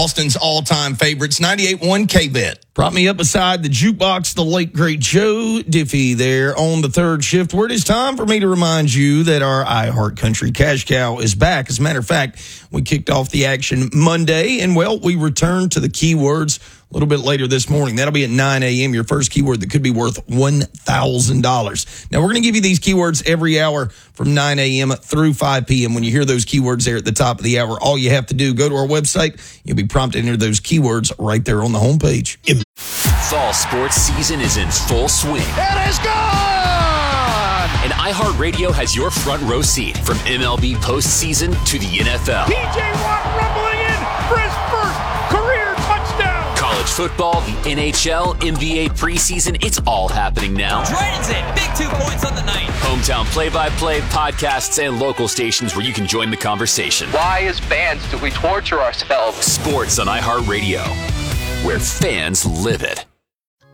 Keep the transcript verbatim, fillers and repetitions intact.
Austin's all-time favorites, ninety-eight point one K-Bet. Brought me up beside the jukebox, the late, great Joe Diffie there on the third shift, where it is time for me to remind you that our iHeart Country Cash Cow is back. As a matter of fact, we kicked off the action Monday, and, well, we returned to the keywords a little bit later this morning. That'll be at nine a.m., your first keyword that could be worth one thousand dollars. Now, we're going to give you these keywords every hour from nine a.m. through five p.m. When you hear those keywords there at the top of the hour, all you have to do, go to our website. You'll be prompted to enter those keywords right there on the homepage. Fall sports season is in full swing. It is gone! And iHeartRadio has your front row seat from M L B postseason to the N F L. T J Watt rumbling in for his first career touchdown. College football, the N H L, N B A preseason, it's all happening now. Drayton's it. Big two points on the night. Hometown play-by-play, podcasts, and local stations where you can join the conversation. Why, as fans, do we torture ourselves? Sports on iHeartRadio, where fans live it.